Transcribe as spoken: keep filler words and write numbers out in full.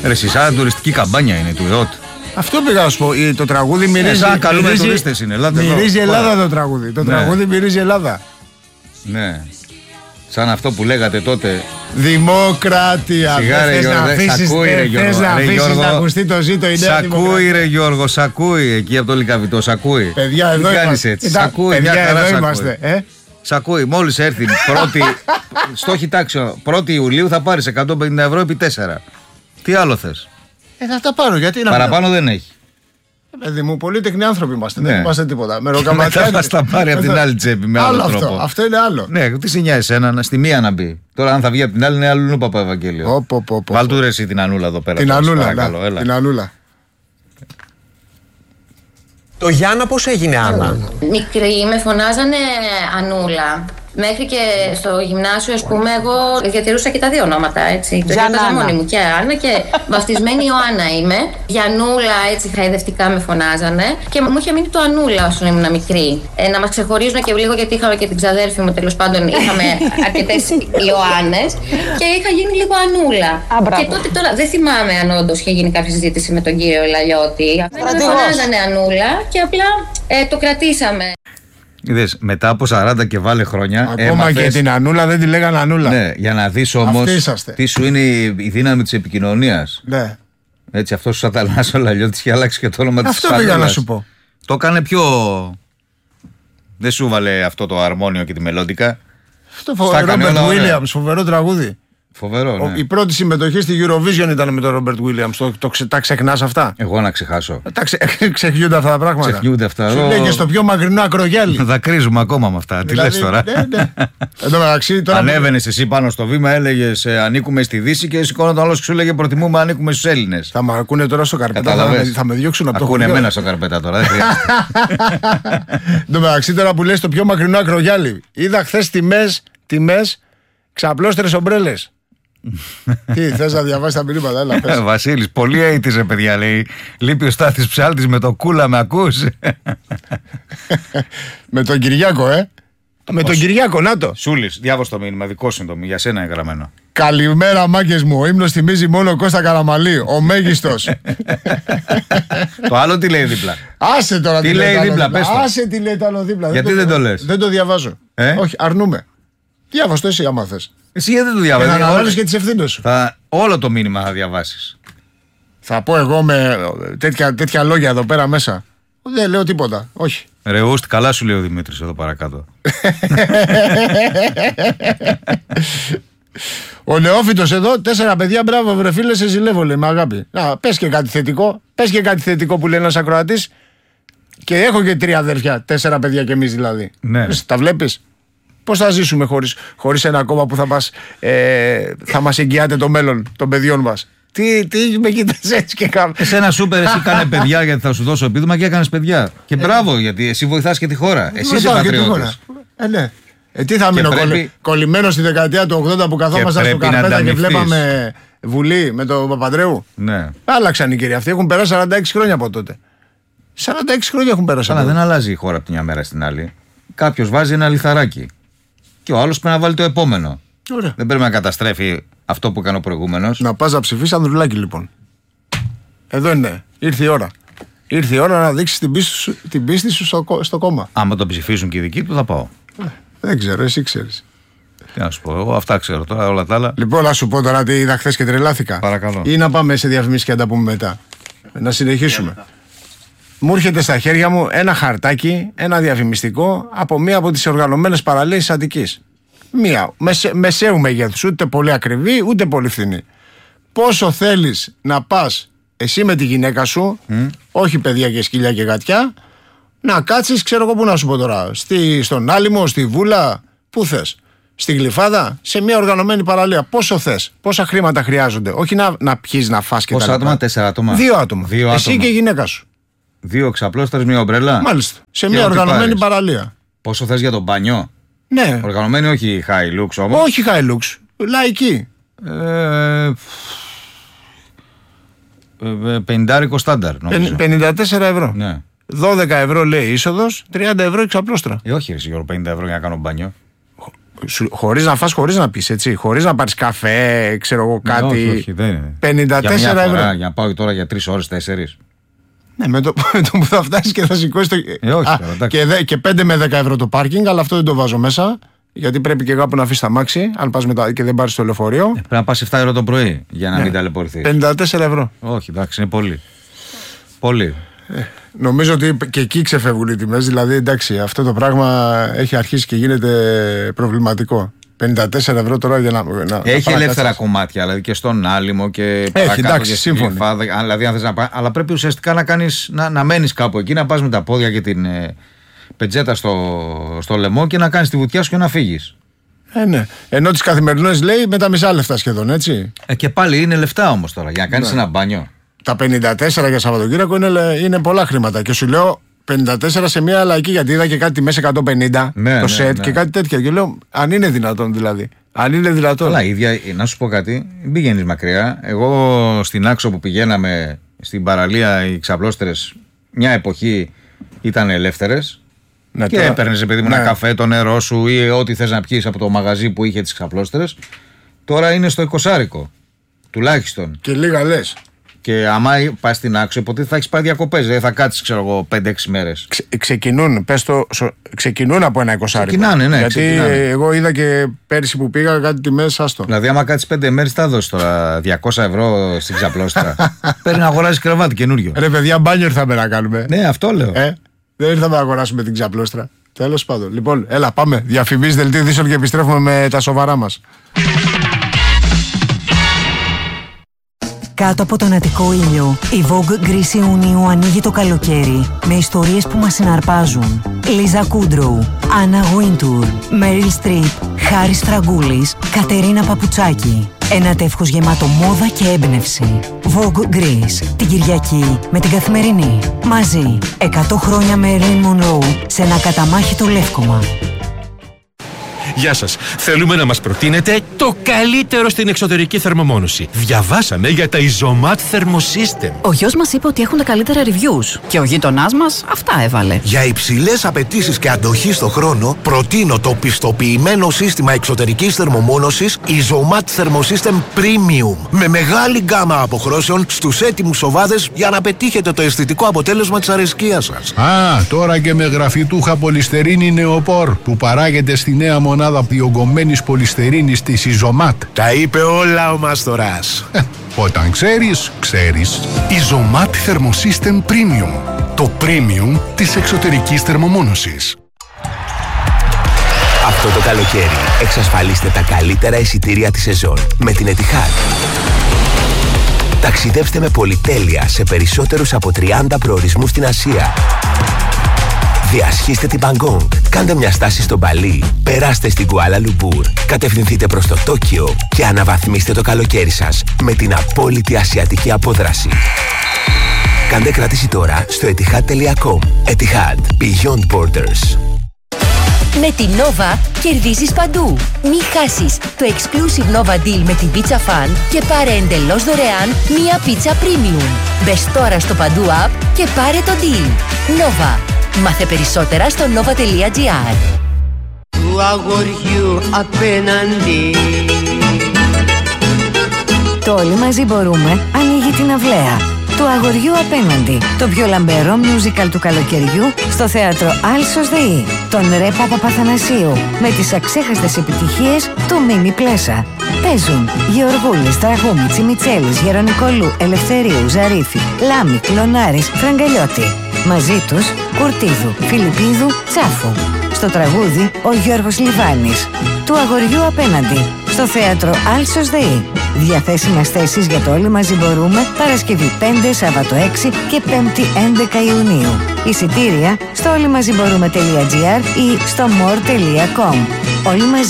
Ρε, σαν τουριστική καμπάνια είναι του ΕΟΤ. Αυτό πήγα να σου πω. Το τραγούδι μυρίζει. Σαν καλούμε τουρίστες είναι. Μυρίζει Ελλάδα το τραγούδι. Το τραγούδι μυρίζει Ελλάδα. Ναι. Σαν αυτό που λέγατε τότε. Δημοκρατία. Θες να αφήσεις να ακουστεί το ζήτο η Νέα Δημοκρατία. Σακούει ρε Γιώργο, σακούει εκεί από το Λυκαβητό, σακούει. Παιδιά, εδώ είμαστε. Σακούει, παιδιά, εδώ είμαστε. Ε? Σακούει, μόλις έρθει πρώτη, στόχη τάξιο, πρώτη Ιουλίου θα πάρεις εκατόν πενήντα ευρώ επί τέσσερα. Τι άλλο θες? Ε, θα τα πάρω, γιατί να παραπάνω δεν έχει. Παιδί μου, πολύτεχνοι άνθρωποι είμαστε. Ναι. Δεν είμαστε τίποτα. Με μετά θα τα πάρει από την άλλη τσέπη με άλλο, άλλο τρόπο. Αυτό, αυτό είναι άλλο. Ναι, τι σε νοιάζει ένα, στη μία να μπει. Τώρα, αν θα βγει από την άλλη, είναι άλλο Παπα Ευαγγέλιο. Βάλ του ρε εσύ την Ανούλα εδώ πέρα. Την Ανούλα, ναι, την Ανούλα. Το Γιάννα πώς έγινε, Άννα? Μικρή με φωνάζανε Ανούλα. Μέχρι και στο γυμνάσιο, ας πούμε, εγώ διατηρούσα και τα δύο ονόματα, έτσι. Το διάταζα μόνη μου, και Άννα, και βαφτισμένη Ιωάννα είμαι. Γιαννούλα, έτσι χαϊδευτικά με φωνάζανε. Και μου είχε μείνει το Ανούλα όσο ήμουν μικρή. Ε, να μας ξεχωρίζουν και λίγο, γιατί είχαμε και την ξαδέρφη μου, τέλος πάντων, είχαμε αρκετές Ιωάννες. Και είχα γίνει λίγο Ανούλα. Α, και τότε τώρα δεν θυμάμαι αν όντως είχε γίνει κάποια συζήτηση με τον κύριο Λαλιώτη. Με φωνάζανε Ανούλα και απλά ε, το κρατήσαμε. Είδες, μετά από σαράντα και βάλε χρόνια. Ακόμα έμαθες... και την Ανούλα δεν τη λέγανε Ανούλα. Ναι, για να δεις όμως τι σου είναι η δύναμη της επικοινωνίας. Ναι. Έτσι, αυτός ο Σατανάς ο Λαλιώτης είχε αλλάξει και το όνομα της Αυτό πήγα να σου πω. Το έκανε πιο. Δεν σου βάλε αυτό το αρμόνιο και τη μελόντικα. Αυτό φοβερό. Ρόμπερτ Βίλιαμς, φοβερό τραγούδι. Φοβερό, ναι. Η πρώτη συμμετοχή στη Eurovision ήταν με τον Ρόμπερτ Βίλιαμς. Το, το, το, τα ξεχνάς αυτά? Εγώ να ξεχάσω. Τα ξε, ξεχνιούνται αυτά τα πράγματα. Ξεχνιούνται αυτά. Σου λέει και στο πιο μακρινό ακρογιάλι. Θα κρίζουμε ακόμα με αυτά. Δηλαδή, τι λες τώρα? Ναι, ναι. Εν τω μεταξύ, τώρα ανέβαινες εσύ πάνω στο βήμα, έλεγες ε, ανήκουμε στη Δύση και σηκώνονταν όλος και σου έλεγε προτιμούμε ανήκουμε στους Έλληνες. Θα με ακούνε τώρα στο καρπέτα. Θα με, θα με διώξουν από το χωριό. Ακούνε εμένα στο καρπέτα τώρα. Δεν χρειάζεται. Εν τω μεταξύ, τώρα που λες το πιο μακρινό ακρογιάλι. Είδα χθες τιμές ξαπλώστερες ομπρέλες. Τι, θες να διαβάσεις τα μηνύματα? Έλα, πες. Βασίλης, πολύ έιτησε παιδιά, λέει. Λείπει ο Στάθης Ψάλτης με το κούλα, με ακούς? Με τον Κυριάκο, ε. Με τον Κυριάκο, να το. Σούλης, διάβασε το μήνυμα, δικό σύντομο, για σένα είναι γραμμένο. Καλημέρα, μάγκες μου. Ο ύμνος θυμίζει μόνο Κώστα Καραμαλή, ο μέγιστος. Το άλλο τι λέει δίπλα? Άσε τώρα τι, τι λέει δίπλα, πες το. Άσε τι λέει το άλλο δίπλα. Γιατί δεν το λες? Δεν το διαβάζω. Ε? Όχι, αρνούμε. Διάβασε το εσύ, άμα θες. Εσύ δεν το διαβάζεις. Να αναλάβεις και τις ευθύνες σου. Θα... Όλο το μήνυμα θα διαβάσεις. Θα πω εγώ με τέτοια, τέτοια λόγια εδώ πέρα μέσα? Δεν λέω τίποτα. Όχι. Ρε Ούστη, καλά σου λέει ο Δημήτρης εδώ παρακάτω. Ο νεόφυτος εδώ, τέσσερα παιδιά, μπράβο βρε φίλε, σε ζηλεύω, λέει, με αγάπη. Να, πες και κάτι θετικό. Πες και κάτι θετικό που λέει ένας ακροατής. Και έχω και τρία αδέρφια, τέσσερα παιδιά κι εμείς δηλαδή. Ναι. Τα βλέπεις? Πώς θα ζήσουμε χωρίς, χωρίς ένα κόμμα που θα μας, ε, θα μας εγγυάται το μέλλον των παιδιών μας? Τι, τι με κοίτας έτσι και κάνω? Εσένα σούπερ, εσύ κάνε παιδιά γιατί θα σου δώσω επίδομα και έκανες παιδιά. Και μπράβο, γιατί εσύ βοηθάς και τη χώρα. Εσύ είσαι πατριώτης. Ε, ναι. Ε, τι θα μείνω πρέπει... κολλημένος στη δεκαετία του ογδόντα που καθόμασταν στο καρπέτα και βλέπαμε Βουλή με τον Παπαντρέου? Ναι. Άλλαξαν οι κύριοι αυτοί. Έχουν περάσει σαράντα έξι χρόνια από τότε. σαράντα έξι χρόνια έχουν περάσει. Αλλά δεν αλλάζει η χώρα από τη μια μέρα στην άλλη. Κάποιος βάζει ένα λιθαράκι. Και ο άλλος πρέπει να βάλει το επόμενο. Ωραία. Δεν πρέπει να καταστρέφει αυτό που έκανε ο προηγούμενος. Να πας να ψηφίσεις Ανδρουλάκη, λοιπόν. Εδώ είναι. Ήρθε η ώρα. Ήρθε η ώρα να δείξεις την πίστη σου, την πίστη σου στο, στο κόμμα. Άμα το ψηφίσουν και οι δικοί του, θα πάω. Ε, δεν ξέρω, εσύ ξέρεις. Τι να σου πω, εγώ αυτά ξέρω τώρα, όλα τα άλλα. Λοιπόν, να σου πω τώρα τι είδα χθες και τρελάθηκα. Παρακαλώ. Ή να πάμε σε διαφημίσεις και να τα πούμε μετά. Να συνεχίσουμε. Μου έρχεται στα χέρια μου ένα χαρτάκι, ένα διαφημιστικό από μία από τις οργανωμένες παραλίες της Αττικής. Μία, μεσε, μεσαίου μεγέθους, ούτε πολύ ακριβή, ούτε πολύ φθηνή. Πόσο θέλεις να πας εσύ με τη γυναίκα σου, mm. όχι παιδιά και σκυλιά και γατιά, να κάτσεις, ξέρω εγώ πού να σου πω τώρα, στη, στον Άλυμο, στη Βούλα, πού θες, στη Γλυφάδα, σε μια οργανωμένη παραλία. Πόσο θες, πόσα χρήματα χρειάζονται, όχι να, να πιείς, να φας και πόσα τα άτομα, λοιπά. τέσσερα άτομα. Δύο άτομα. Δύο εσύ άτομα. Και η γυναίκα σου. Δύο ξαπλώσταρες, μια ομπρέλα. Μάλιστα. Σε μια οργανωμένη παραλία. Πόσο θες για το μπάνιο? Ναι. Οργανωμένη, όχι high lux όμως. Όχι high lux. Λαϊκή. Ε, πενηντάρικο στάνταρ, νομίζω. πενήντα τέσσερα ευρώ. Ναι. δώδεκα ευρώ λέει είσοδος, τριάντα ευρώ εξαπλώστρα. Ε, όχι, ρε Γιώργο, πενήντα ευρώ για να κάνω μπάνιο. χωρίς να φας, χωρίς να πεις, έτσι. Χωρίς να πάρεις καφέ, ξέρω εγώ κάτι. Όχι, όχι, δεν είναι. πενήντα τέσσερα ευρώ. Φορά, για να πάω τώρα για τρεις ώρες, τέσσερις. Ναι, με το, με το που θα φτάσεις και θα σηκώσεις το. Ε, όχι, Α, τώρα, και, δε, και πέντε με δέκα ευρώ το πάρκινγκ, αλλά αυτό δεν το βάζω μέσα. Γιατί πρέπει και κάπου να αφήσεις τα μάξι, αν πας μετά και δεν πάρεις το λεωφορείο. Ε, πρέπει να πας επτά ευρώ το πρωί για να ναι. μην ταλαιπωρηθείς. πενήντα τέσσερα ευρώ. Όχι, εντάξει, είναι πολύ. Πολύ. Ε, νομίζω ότι και εκεί ξεφεύγουν οι τιμές. Δηλαδή, εντάξει, αυτό το πράγμα έχει αρχίσει και γίνεται προβληματικό. πενήντα τέσσερα ευρώ τώρα για να. να έχει να ελεύθερα κάτσεις. κομμάτια, δηλαδή και στον Άλυμο και έχει, παρακάτω εντάξει, και στην Γλυφάδα. Δηλαδή, αν θες να πάει. Αλλά πρέπει ουσιαστικά να, κάνεις, να, να μένεις κάπου εκεί, να πας με τα πόδια και την ε, πετζέτα στο, στο λαιμό και να κάνεις τη βουτιά σου και να φύγεις. Ε, ναι. Ενώ τις καθημερινές λέει με τα μισά λεφτά σχεδόν, έτσι. Ε, και πάλι είναι λεφτά όμως τώρα για να κάνεις ναι. ένα μπάνιο. Τα πενήντα τέσσερα για Σαββατοκύριακο είναι, είναι πολλά χρήματα. Και σου λέω πενήντα τέσσερα σε μια λαϊκή, γιατί είδα και κάτι τιμές εκατόν πενήντα ναι, το ναι, σετ ναι. και κάτι τέτοια. Και λέω, αν είναι δυνατόν δηλαδή. Αν είναι δυνατόν. Αλλά ίδια, να σου πω κάτι, μην πηγαίνεις μακριά. Εγώ στην Άξο που πηγαίναμε στην παραλία, οι ξαπλώστερες μια εποχή ήταν ελεύθερες. Ναι, και τώρα... έπαιρνες, παιδί μου, ναι. ένα καφέ, το νερό σου ή ό,τι θες να πιείς από το μαγαζί που είχε τις ξαπλώστερες. Τώρα είναι στο εικοσάρικο. Τουλάχιστον. Και λίγα λες. Και άμα πας στην Άξο, υποτίθεται θα έχεις πάει διακοπές. Δηλαδή θα κάτσεις, ξέρω εγώ, πέντε έξι μέρες. Ξε, ξεκινούν, πες το, ξεκινούν από ένα εικοσάρικο. Ξεκινάνε, ναι. Γιατί ξεκινάνε. Εγώ είδα και πέρσι που πήγα κάτι τιμές άστο. Δηλαδή, άμα κάτσεις πέντε μέρες, θα δώσεις τώρα διακόσια ευρώ στην ξαπλώστρα. Παίρνει να αγοράζεις κρεβάτι καινούριο. Ρε παιδιά, μπάνιο ήρθαμε να κάνουμε. Ναι, αυτό λέω. Ε, δεν ήρθαμε να αγοράσουμε την ξαπλώστρα. Τέλος πάντων. Λοιπόν, έλα, πάμε. Διαφημίσεις, δελτίο ειδήσεων και επιστρέφουμε με τα σοβαρά μας. Κάτω από τον Αττικό ήλιο, η Vogue Greece Ιουνίου ανοίγει το καλοκαίρι με ιστορίες που μας συναρπάζουν. Λίζα Κούντροου, Άννα Γουίντουρ, Μέριλ Στριπ, Χάρης Φραγκούλης, Κατερίνα Παπουτσάκη. Ένα τεύχος γεμάτο μόδα και έμπνευση. Vogue Greece, την Κυριακή με την Καθημερινή. Μαζί, εκατό χρόνια Marilyn Monroe σε ένα καταμάχητο λεύκομα. Γεια σας. Θέλουμε να μας προτείνετε το καλύτερο στην εξωτερική θερμομόνωση. Διαβάσαμε για τα Isomat Thermosystem. Ο γιος μας είπε ότι έχουν τα καλύτερα reviews και ο γείτονάς μας αυτά έβαλε. Για υψηλές απαιτήσεις και αντοχή στο χρόνο, προτείνω το πιστοποιημένο σύστημα εξωτερικής θερμομόνωσης Isomat Thermosystem Premium. Με μεγάλη γκάμα αποχρώσεων στους έτοιμους σοβάδες για να πετύχετε το αισθητικό αποτέλεσμα της αρεσκίας σας. Α, τώρα και με γραφιτούχα πολυστερίνη νεοπόρ που παράγεται στη νέα μονάδα διογκωμένης πολυστερίνης της Isomat. Τα είπε όλα ο Μάστορας. Ε, όταν ξέρεις, ξέρεις. Isomat Thermosystem Premium. Το premium της εξωτερικής θερμομόνωσης. Αυτό το καλοκαίρι εξασφαλίστε τα καλύτερα εισιτήρια της σεζόν με την Etihad. Ταξιδέψτε με πολυτέλεια σε περισσότερους από τριάντα προορισμούς στην Ασία. Διασχίστε την Μπαγκόγκ, κάντε μια στάση στο Μπαλί, περάστε στην Κουάλα Λουμπούρ, κατευθυνθείτε προς το Τόκιο και αναβαθμίστε το καλοκαίρι σας με την απόλυτη ασιατική απόδραση. Κάντε κράτηση τώρα στο etihad τελεία com. Etihad. Beyond Borders. Με την Nova κερδίζεις παντού. Μη χάσεις το exclusive Nova Deal με την Pizza Fan και πάρε εντελώς δωρεάν μία πίτσα premium. Μπες τώρα στο παντού app και πάρε το deal. Nova. Μάθε περισσότερα στο nova τελεία gr. Του αγοριού απέναντι. Το Όλοι Μαζί Μπορούμε ανοίγει την αυλαία. Του αγοριού απέναντι. Το πιο λαμπερό musical του καλοκαιριού στο θέατρο Άλσος ΔΕΗ. Τον Ρε Παπαπαθανασίου με τις αξέχαστες επιτυχίες του Μίμη Πλέσα. Παίζουν Γεωργούλης, Τραγούμη, Τσιμιτσέλης, Γερονικολού, Ελευθερίου, Ζαρίφη, Λάμη, Κλωνάρης, Φραγκαλιώτη. Μαζί τους Κουρτίδου, Φιλιππίδου, Τσάφου. Στο τραγούδι ο Γιώργος Λιβάνης. Του αγοριού απέναντι. Στο θέατρο Άλσος ΔΕΗ. Διαθέσιμες θέσεις για το Όλοι Μαζί Μπορούμε Παρασκευή πέντε, Σάββατο έξι και Πέμπτη έντεκα Ιουνίου. Εισιτήρια στο όλοιμαζιμπορούμε τελεία gr ή στο more τελεία com. Όλοι μαζί.